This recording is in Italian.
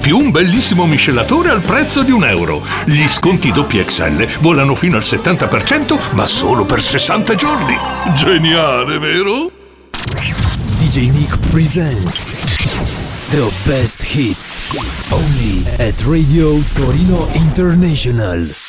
più un bellissimo miscelatore al prezzo di €1. Gli sconti XXL volano fino al 70%, ma solo per 60 giorni. Geniale, vero? DJ Nick presents the best hits only at Radio Torino International.